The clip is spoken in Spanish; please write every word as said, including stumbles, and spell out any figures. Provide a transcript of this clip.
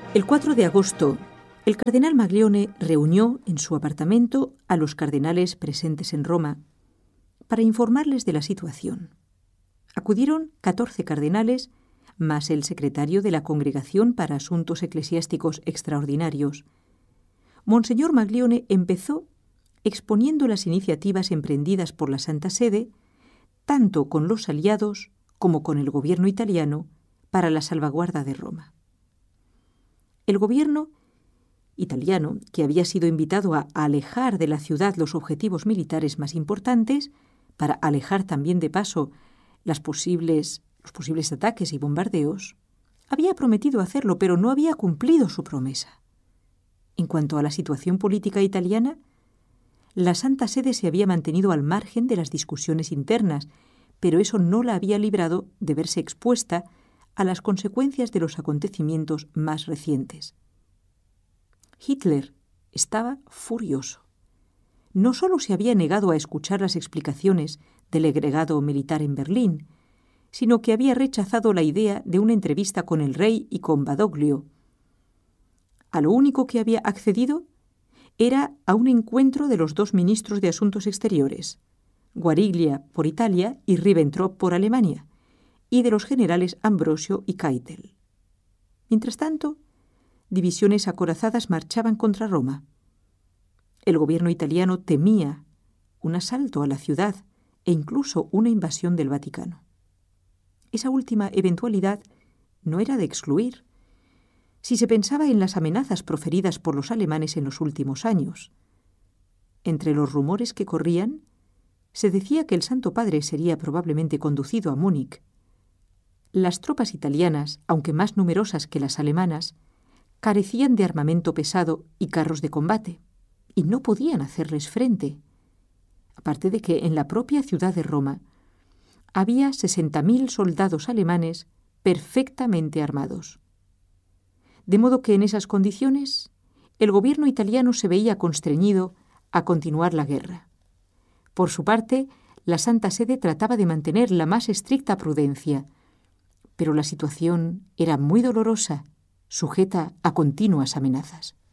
El cuatro de agosto, el cardenal Maglione reunió en su apartamento a los cardenales presentes en Roma para informarles de la situación. Acudieron catorce cardenales, más el secretario de la Congregación para Asuntos Eclesiásticos Extraordinarios. Monseñor Maglione empezó exponiendo las iniciativas emprendidas por la Santa Sede, tanto con los aliados como con el gobierno italiano, para la salvaguarda de Roma. El gobierno italiano, que había sido invitado a alejar de la ciudad los objetivos militares más importantes, para alejar también de paso las posibles, los posibles ataques y bombardeos, había prometido hacerlo, pero no había cumplido su promesa. En cuanto a la situación política italiana, la Santa Sede se había mantenido al margen de las discusiones internas, pero eso no la había librado de verse expuesta a las consecuencias de los acontecimientos más recientes. Hitler estaba furioso. No solo se había negado a escuchar las explicaciones del agregado militar en Berlín, sino que había rechazado la idea de una entrevista con el rey y con Badoglio. A lo único que había accedido era a un encuentro de los dos ministros de Asuntos Exteriores, Guariglia por Italia y Ribbentrop por Alemania, y de los generales Ambrosio y Keitel. Mientras tanto, divisiones acorazadas marchaban contra Roma. El gobierno italiano temía un asalto a la ciudad e incluso una invasión del Vaticano. Esa última eventualidad no era de excluir, si se pensaba en las amenazas proferidas por los alemanes en los últimos años. Entre los rumores que corrían, se decía que el Santo Padre sería probablemente conducido a Múnich. Las tropas italianas, aunque más numerosas que las alemanas, carecían de armamento pesado y carros de combate, y no podían hacerles frente. Aparte de que en la propia ciudad de Roma había sesenta mil soldados alemanes perfectamente armados. De modo que en esas condiciones el gobierno italiano se veía constreñido a continuar la guerra. Por su parte, la Santa Sede trataba de mantener la más estricta prudencia, pero la situación era muy dolorosa, sujeta a continuas amenazas.